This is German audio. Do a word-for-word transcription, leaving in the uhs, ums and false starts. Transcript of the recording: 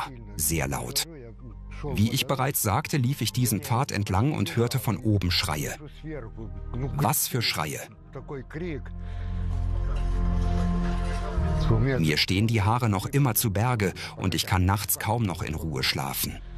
war sehr laut. Wie ich bereits sagte, lief ich diesen Pfad entlang und hörte von oben Schreie. Was für Schreie! Mir stehen die Haare noch immer zu Berge und ich kann nachts kaum noch in Ruhe schlafen.